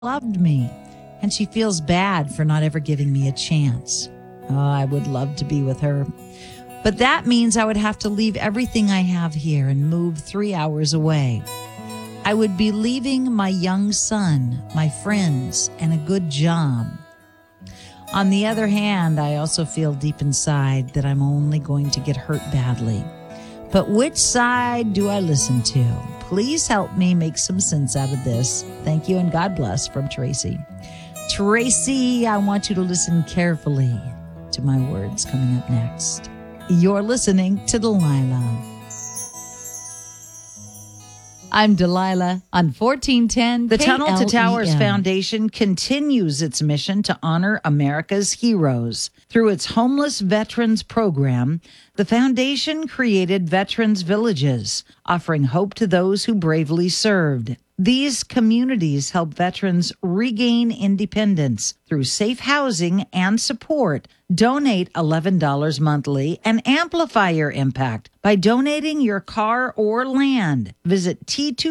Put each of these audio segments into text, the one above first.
loved me, and she feels bad for not ever giving me a chance. Oh, I would love to be with her. But that means I would have to leave everything I have here and move 3 hours away. I would be leaving my young son, my friends, and a good job. On the other hand, I also feel deep inside that I'm only going to get hurt badly. But which side do I listen to? Please help me make some sense out of this. Thank you and God bless, from Tracy. Tracy, I want you to listen carefully to my words coming up next. You're listening to Delilah. I'm Delilah on 1410 The Tunnel to Towers KLEM. Foundation continues its mission to honor America's heroes. Through its Homeless Veterans Program, the foundation created Veterans Villages, offering hope to those who bravely served. These communities help veterans regain independence through safe housing and support. Donate $11 monthly and amplify your impact by donating your car or land. Visit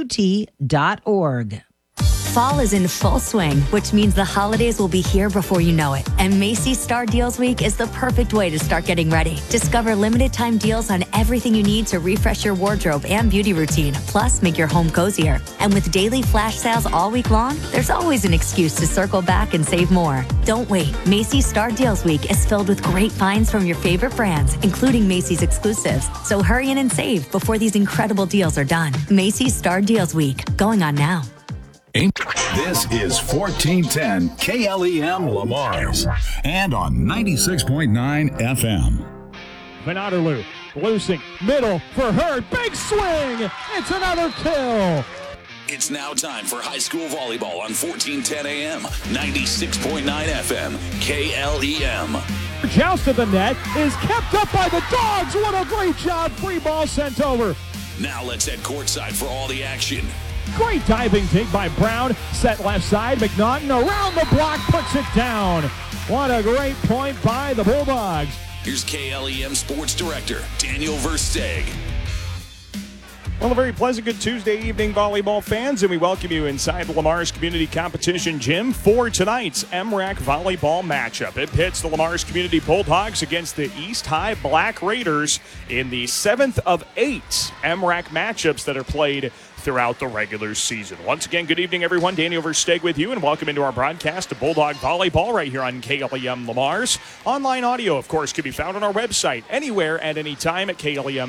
t2t.org. Fall is in full swing, which means the holidays will be here before you know it. And Macy's Star Deals Week is the perfect way to start getting ready. Discover limited time deals on everything you need to refresh your wardrobe and beauty routine, plus make your home cozier. And with daily flash sales all week long, there's always an excuse to circle back and save more. Don't wait. Macy's Star Deals Week is filled with great finds from your favorite brands, including Macy's exclusives. So hurry in and save before these incredible deals are done. Macy's Star Deals Week, going on now. This is 1410 KLEM Lamar's and on 96.9 FM. Van Otterloo, loosing, middle for Hurd, big swing! It's another kill! It's now time for high school volleyball on 1410 AM, 96.9 FM, KLEM. Joust of the net is kept up by the Dogs. What a great job! Free ball sent over. Now let's head courtside for all the action. Great diving take by Brown. Set left side. McNaughton around the block, puts it down. What a great point by the Bulldogs. Here's KLEM Sports Director Daniel Versteeg. Well, a very pleasant good Tuesday evening, volleyball fans, and we welcome you inside the Lamar's Community Competition Gym for tonight's MRAC volleyball matchup. It pits the Lamar's Community Bulldogs against the East High Black Raiders in the 7th of 8 MRAC matchups that are played throughout the regular season. Once again, good evening, everyone. Daniel Versteeg with you, and welcome into our broadcast of Bulldog Volleyball right here on KLEM Lamar's. Online audio, of course, can be found on our website anywhere at any time at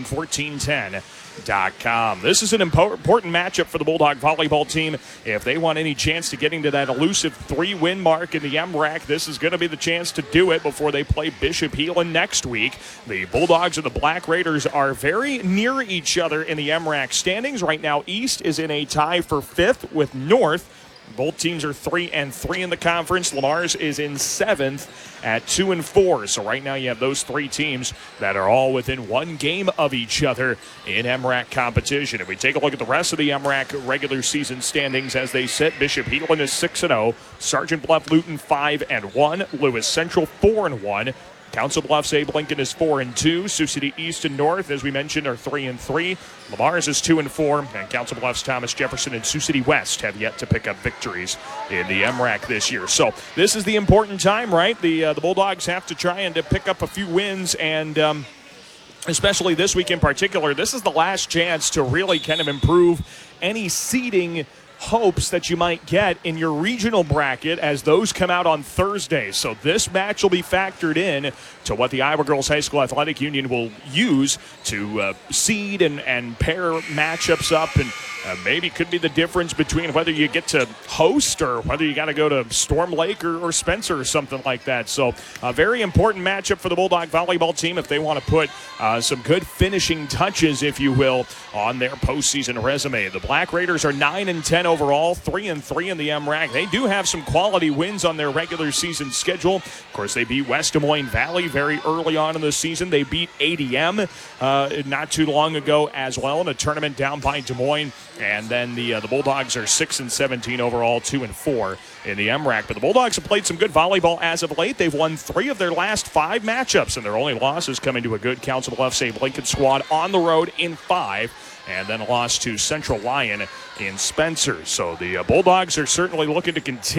KLEM1410.com. This is an important matchup for the Bulldog volleyball team. If they want any chance to getting to that elusive 3-win mark in the MRAC, this is going to be the chance to do it before they play Bishop Heelan next week. The Bulldogs and the Black Raiders are very near each other in the MRAC standings. Right now, East is in a tie for 5th with North. Both teams are 3-3 in the conference. Lamar's is in 7th at 2-4. So right now you have those three teams that are all within one game of each other in MRAC competition. If we take a look at the rest of the MRAC regular season standings as they sit, Bishop Heelan is 6-0, Sergeant Bluff Luton 5-1, Lewis Central 4-1. Council Bluffs Abe Lincoln is 4-2. Sioux City East and North, as we mentioned, are 3-3. Lamar's is 2-4, and Council Bluffs, Thomas Jefferson, and Sioux City West have yet to pick up victories in the MRAC this year. So this is the important time, right? The Bulldogs have to try and to pick up a few wins, and especially this week in particular, this is the last chance to really kind of improve any seeding hopes that you might get in your regional bracket as those come out on Thursday. So this match will be factored in to what the Iowa Girls High School Athletic Union will use to seed and pair matchups up, and maybe could be the difference between whether you get to host or whether you got to go to Storm Lake or Spencer or something like that. So a very important matchup for the Bulldog volleyball team if they want to put some good finishing touches, if you will, on their postseason resume. The Black Raiders are 9-10 overall, 3-3 in the MRAC. They do have some quality wins on their regular season schedule. Of course, they beat West Des Moines Valley very early on in the season. They beat ADM not too long ago as well in a tournament down by Des Moines. And then the Bulldogs are 6-17 overall, 2-4 in the MRAC. But the Bulldogs have played some good volleyball as of late. They've won 3 of their last 5 matchups, and their only losses coming to a good Council Bluffs Abe Lincoln squad on the road in 5. and then a loss to Central Lyon in Spencer. So the Bulldogs are certainly looking to continue